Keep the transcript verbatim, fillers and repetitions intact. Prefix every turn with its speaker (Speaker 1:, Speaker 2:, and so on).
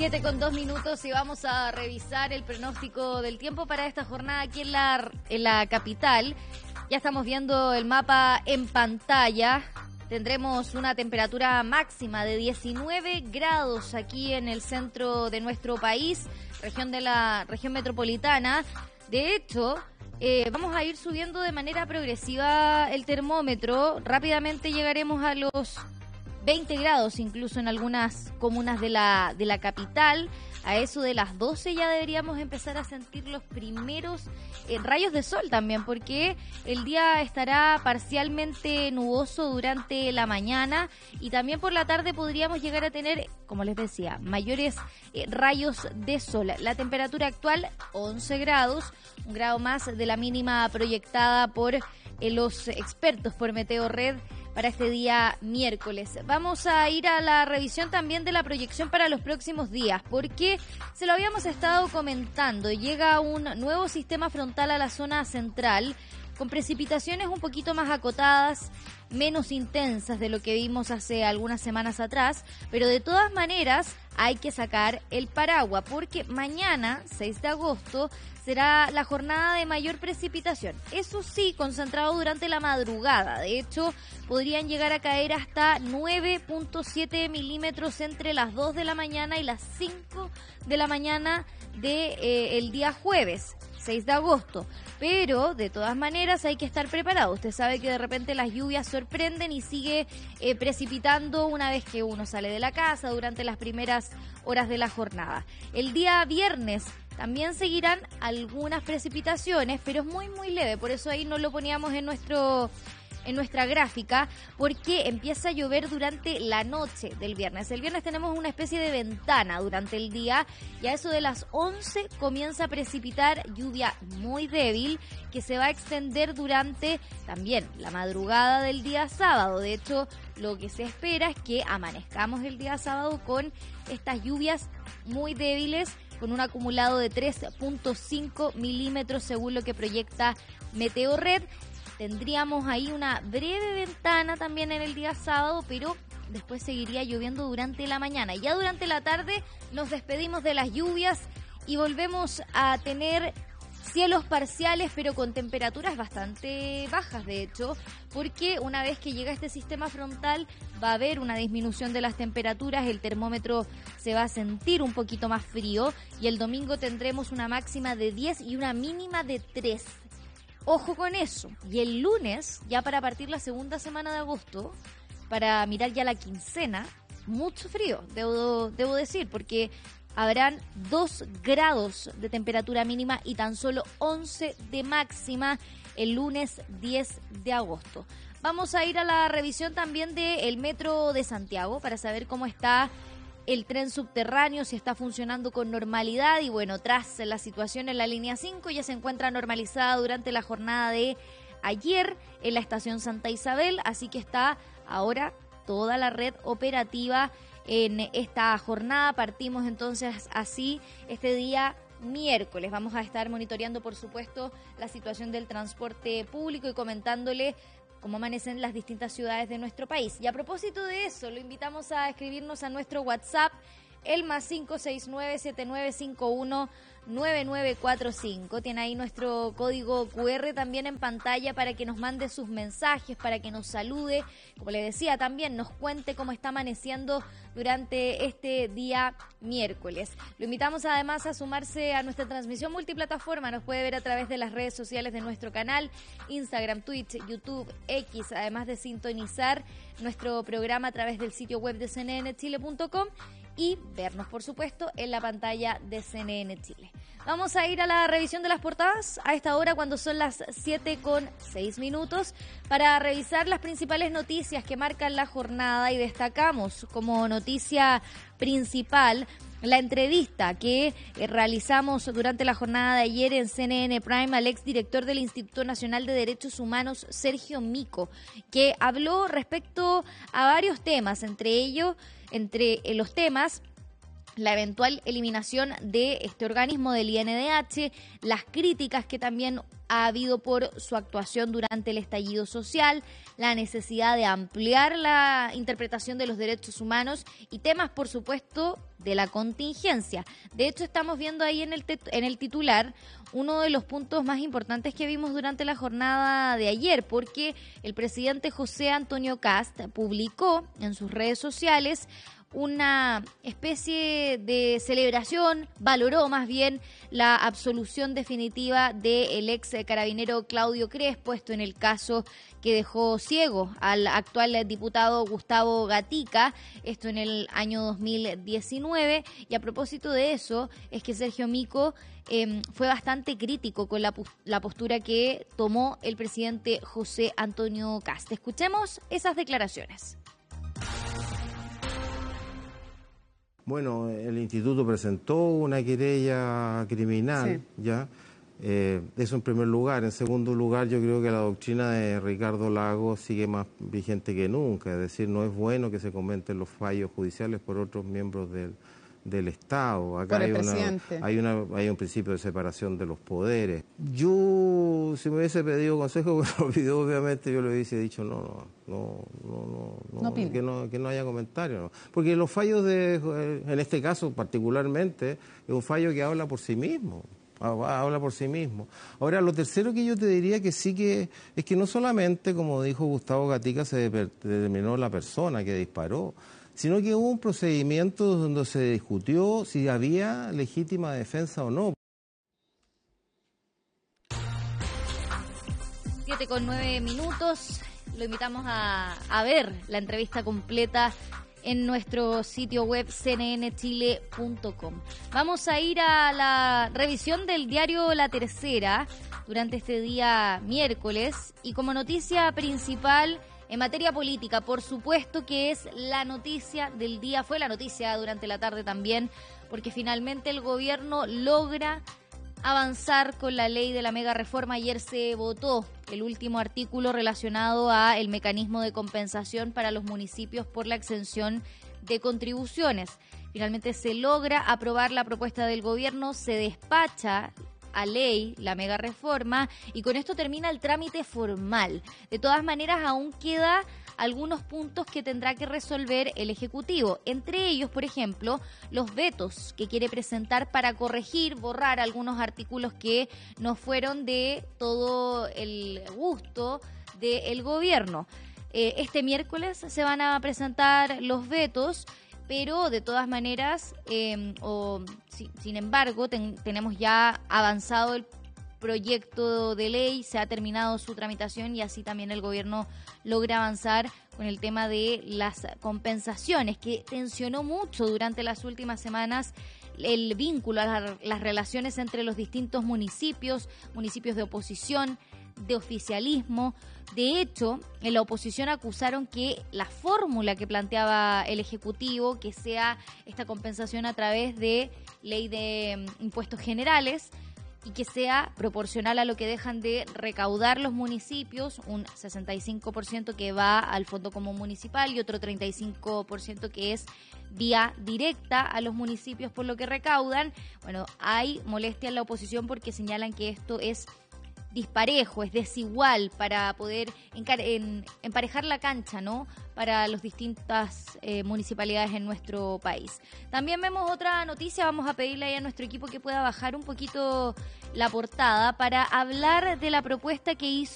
Speaker 1: Siete con dos minutos y vamos a revisar el pronóstico del tiempo para esta jornada aquí en la, en la capital. Ya estamos viendo el mapa en pantalla. Tendremos una temperatura máxima de diecinueve grados aquí en el centro de nuestro país, región de la región metropolitana. De hecho, eh, vamos a ir subiendo de manera progresiva el termómetro. Rápidamente llegaremos a los veinte grados, incluso en algunas comunas de la, de la capital. A eso de las doce ya deberíamos empezar a sentir los primeros eh, rayos de sol también, porque el día estará parcialmente nuboso durante la mañana y también por la tarde podríamos llegar a tener, como les decía, mayores eh, rayos de sol. La temperatura actual, once grados, un grado más de la mínima proyectada por eh, los expertos por Meteo Red para este día miércoles. Vamos a ir a la revisión también de la proyección para los próximos días, porque se lo habíamos estado comentando. Llega un nuevo sistema frontal a la zona central, con precipitaciones un poquito más acotadas, menos intensas de lo que vimos hace algunas semanas atrás, pero de todas maneras hay que sacar el paraguas, porque mañana, seis de agosto, será la jornada de mayor precipitación. Eso sí, concentrado durante la madrugada. De hecho, podrían llegar a caer hasta nueve punto siete milímetros entre las dos de la mañana y las cinco de la mañana del de, eh, el día jueves, seis de agosto. Pero, de todas maneras, hay que estar preparado. Usted sabe que de repente las lluvias sorprenden y sigue eh, precipitando una vez que uno sale de la casa durante las primeras horas de la jornada. El día viernes también seguirán algunas precipitaciones, pero es muy, muy leve. Por eso ahí no lo poníamos en nuestro... en nuestra gráfica, porque empieza a llover durante la noche del viernes. El viernes tenemos una especie de ventana durante el día y a eso de las once comienza a precipitar lluvia muy débil que se va a extender durante también la madrugada del día sábado. De hecho, lo que se espera es que amanezcamos el día sábado con estas lluvias muy débiles, con un acumulado de tres punto cinco milímetros según lo que proyecta Meteo Red. Tendríamos ahí una breve ventana también en el día sábado, pero después seguiría lloviendo durante la mañana. Y ya durante la tarde nos despedimos de las lluvias y volvemos a tener cielos parciales, pero con temperaturas bastante bajas, de hecho, porque una vez que llega este sistema frontal va a haber una disminución de las temperaturas, el termómetro se va a sentir un poquito más frío y el domingo tendremos una máxima de diez y una mínima de tres. Ojo con eso. Y el lunes, ya para partir la segunda semana de agosto, para mirar ya la quincena, mucho frío, debo, debo decir, porque habrán dos grados de temperatura mínima y tan solo once de máxima el lunes diez de agosto. Vamos a ir a la revisión también del Metro de Santiago para saber cómo está el tren subterráneo, si está funcionando con normalidad. Y bueno, tras la situación en la línea cinco ya se encuentra normalizada durante la jornada de ayer en la estación Santa Isabel, así que está ahora toda la red operativa en esta jornada. Partimos entonces así este día miércoles. Vamos a estar monitoreando, por supuesto, la situación del transporte público y comentándole cómo amanecen las distintas ciudades de nuestro país. Y a propósito de eso, lo invitamos a escribirnos a nuestro WhatsApp, el más cinco seis nueve siete nueve cinco uno nueve nueve cuatro cinco. Tiene ahí nuestro código cu erre también en pantalla para que nos mande sus mensajes, para que nos salude. Como le decía, también nos cuente cómo está amaneciendo durante este día miércoles. Lo invitamos además a sumarse a nuestra transmisión multiplataforma. Nos puede ver a través de las redes sociales de nuestro canal, Instagram, Twitch, YouTube, X, además de sintonizar nuestro programa a través del sitio web de c n n chile punto com y vernos, por supuesto, en la pantalla de C N N Chile. Vamos a ir a la revisión de las portadas a esta hora, cuando son las siete con seis minutos, para revisar las principales noticias que marcan la jornada. Y destacamos como noticia principal la entrevista que realizamos durante la jornada de ayer en C N N Prime al exdirector del Instituto Nacional de Derechos Humanos, Sergio Mico, que habló respecto a varios temas, entre ellos, entre los temas, la eventual eliminación de este organismo del I N D H, las críticas que también ha habido por su actuación durante el estallido social, la necesidad de ampliar la interpretación de los derechos humanos y temas, por supuesto, de la contingencia. De hecho, estamos viendo ahí en el, en el titular uno de los puntos más importantes que vimos durante la jornada de ayer, porque el presidente José Antonio Kast publicó en sus redes sociales una especie de celebración, valoró más bien la absolución definitiva del ex carabinero Claudio Crespo, esto en el caso que dejó ciego al actual diputado Gustavo Gatica, esto en el año dos mil diecinueve, y a propósito de eso es que Sergio Mico eh, fue bastante crítico con la, la postura que tomó el presidente José Antonio Kast. Escuchemos esas declaraciones.
Speaker 2: Bueno, el instituto presentó una querella criminal, sí. ya, eh, eso en primer lugar. En segundo lugar, yo creo que la doctrina de Ricardo Lagos sigue más vigente que nunca, es decir, no es bueno que se comenten los fallos judiciales por otros miembros del, del Estado. Acá
Speaker 3: por el
Speaker 2: hay,
Speaker 3: presidente.
Speaker 2: Una, hay, una, hay un principio de separación de los poderes. Yo, si me hubiese pedido consejo con los videos, obviamente yo le hubiese dicho no, no, no, no, no, no, que, no que no haya comentarios. No. Porque los fallos, de, en este caso particularmente, es un fallo que habla por sí mismo. habla por sí mismo. Ahora, lo tercero que yo te diría que sí que es que no solamente, como dijo Gustavo Gatica, se determinó la persona que disparó, sino que hubo un procedimiento donde se discutió si había legítima defensa o no.
Speaker 1: Siete con nueve minutos, lo invitamos a, a ver la entrevista completa en nuestro sitio web c n n chile punto com. Vamos a ir a la revisión del diario La Tercera durante este día miércoles y como noticia principal en materia política, por supuesto que es la noticia del día, fue la noticia durante la tarde también, porque finalmente el gobierno logra avanzar con la ley de la mega reforma. Ayer se votó el último artículo relacionado a el mecanismo de compensación para los municipios por la exención de contribuciones. Finalmente se logra aprobar la propuesta del gobierno, se despacha a ley la mega reforma y con esto termina el trámite formal. De todas maneras, aún queda algunos puntos que tendrá que resolver el Ejecutivo. Entre ellos, por ejemplo, los vetos que quiere presentar para corregir, borrar algunos artículos que no fueron de todo el gusto del gobierno. Eh, este miércoles se van a presentar los vetos, pero de todas maneras, eh, o, si, sin embargo, ten, tenemos ya avanzado el proyecto de ley, se ha terminado su tramitación y así también el gobierno logra avanzar con el tema de las compensaciones, que tensionó mucho durante las últimas semanas el vínculo a la, las relaciones entre los distintos municipios, municipios de oposición, de oficialismo. De hecho, en la oposición acusaron que la fórmula que planteaba el Ejecutivo, que sea esta compensación a través de ley de um, impuestos generales, y que sea proporcional a lo que dejan de recaudar los municipios, un sesenta y cinco por ciento que va al Fondo Común Municipal y otro treinta y cinco por ciento que es vía directa a los municipios por lo que recaudan. Bueno, hay molestia en la oposición porque señalan que esto es disparejo, es desigual para poder encar- en, emparejar la cancha, ¿no?, para las distintas eh, municipalidades en nuestro país. También vemos otra noticia, vamos a pedirle ahí a nuestro equipo que pueda bajar un poquito la portada para hablar de la propuesta que hizo